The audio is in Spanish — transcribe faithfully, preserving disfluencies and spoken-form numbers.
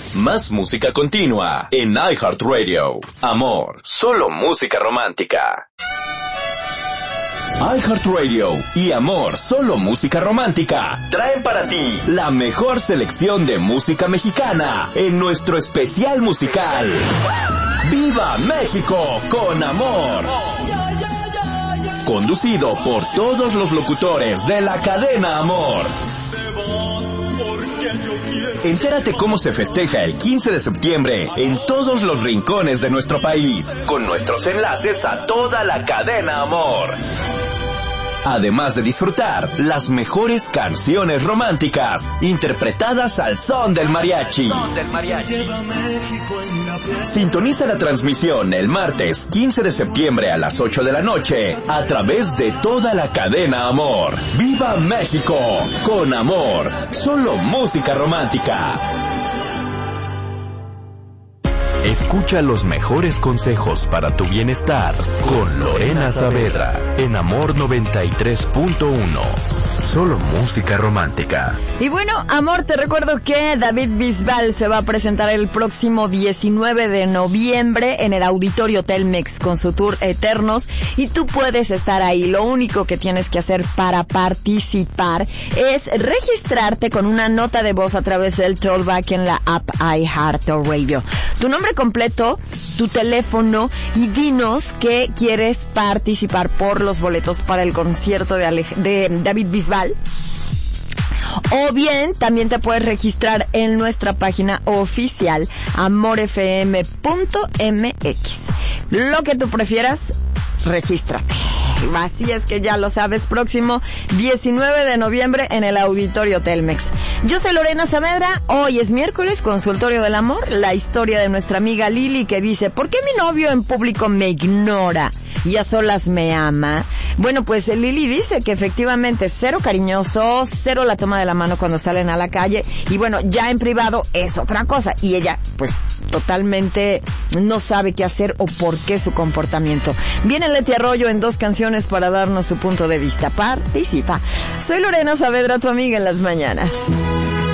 Más música continua en iHeartRadio. Amor, solo música romántica. iHeartRadio y Amor, solo música romántica, traen para ti la mejor selección de música mexicana en nuestro especial musical ¡Viva México con Amor! Conducido por todos los locutores de la cadena Amor. Entérate cómo se festeja el quince de septiembre en todos los rincones de nuestro país, con nuestros enlaces a toda la cadena Amor. Además de disfrutar las mejores canciones románticas interpretadas al son del mariachi. Son del mariachi. Sintoniza la transmisión el martes quince de septiembre a las ocho de la noche a través de toda la cadena Amor. ¡Viva México con Amor! Solo música romántica. Escucha los mejores consejos para tu bienestar con Lorena Saavedra en Amor noventa y tres punto uno. Solo música romántica. Y bueno, Amor, te recuerdo que David Bisbal se va a presentar el próximo diecinueve de noviembre en el Auditorio Telmex con su tour Eternos y tú puedes estar ahí. Lo único que tienes que hacer para participar es registrarte con una nota de voz a través del Tollback en la app iHeartRadio. Tu nombre completo, tu teléfono y dinos que quieres participar por los boletos para el concierto de, Ale- de David Bisbal. O bien, también te puedes registrar en nuestra página oficial amor f m punto m x. Lo que tú prefieras, regístrate. Así es que ya lo sabes, próximo diecinueve de noviembre en el Auditorio Telmex. Yo soy Lorena Saavedra, hoy es miércoles, Consultorio del Amor, la historia de nuestra amiga Lili que dice, ¿por qué mi novio en público me ignora y a solas me ama? Bueno, pues Lili dice que efectivamente cero cariñoso, cero la toma de la mano cuando salen a la calle y bueno, ya en privado es otra cosa y ella pues totalmente no sabe qué hacer o por qué su comportamiento. Viene Leti Arroyo en dos canciones para darnos su punto de vista. Participa. Soy Lorena Saavedra, tu amiga en las mañanas.